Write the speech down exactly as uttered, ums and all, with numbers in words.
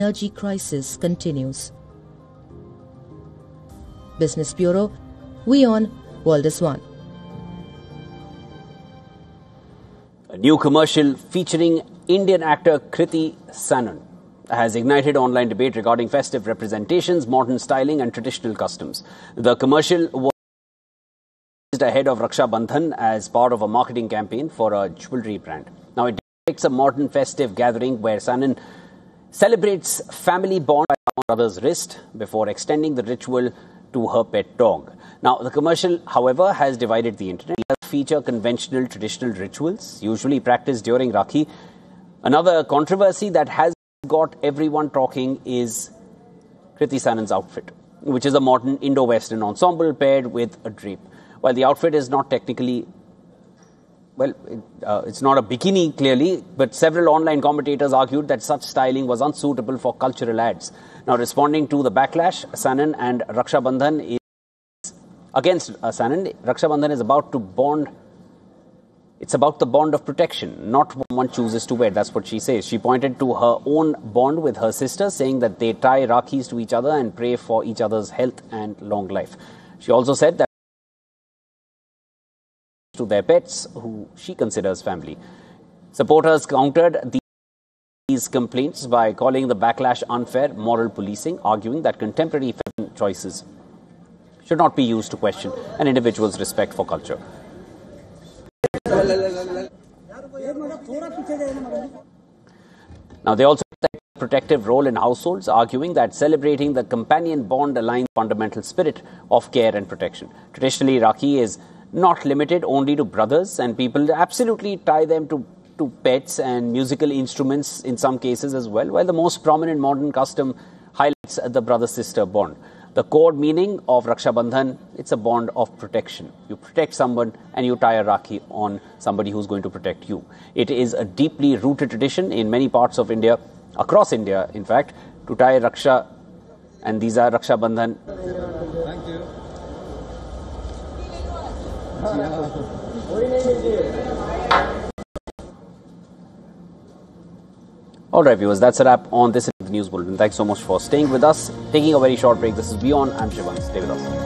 energy crisis continues. Business Bureau, WION, World is One. A new commercial featuring Indian actor Kriti Sanon has ignited online debate regarding festive representations, modern styling and traditional customs. The commercial was released ahead of Raksha Bandhan as part of a marketing campaign for a jewellery brand. Now it depicts a modern festive gathering where Sanon celebrates family bond by her brother's wrist before extending the ritual to her pet dog. Now the commercial, however, has divided the internet. It does feature conventional traditional rituals usually practiced during Rakhi. Another controversy that has got everyone talking is Kriti Sanon's outfit, which is a modern Indo-Western ensemble paired with a drape. While the outfit is not technically, well, it, uh, it's not a bikini clearly, but several online commentators argued that such styling was unsuitable for cultural ads. Now, responding to the backlash, Sanon and Raksha Bandhan is against uh, Sanon. Raksha Bandhan is about to bond. It's about the bond of protection, not what one chooses to wear. That's what she says. She pointed to her own bond with her sister, saying that they tie Rakhis to each other and pray for each other's health and long life. She also said that to their pets, who she considers family. Supporters countered these complaints by calling the backlash unfair moral policing, arguing that contemporary fashion choices should not be used to question an individual's respect for culture. Now, they also take a protective role in households, arguing that celebrating the companion bond aligns with the fundamental spirit of care and protection. Traditionally, Rakhi is not limited only to brothers, and people absolutely tie them to, to pets and musical instruments in some cases as well, while the most prominent modern custom highlights the brother-sister bond. The core meaning of Raksha Bandhan, it's a bond of protection. You protect someone and you tie a Rakhi on somebody who's going to protect you. It is a deeply rooted tradition in many parts of India, across India, in fact, to tie Raksha, and these are Raksha Bandhan. Thank you. All right, viewers, that's a wrap on this news bulletin. Thanks so much for staying with us. Taking a very short break. This is WION. I'm Shivan. Stay with us.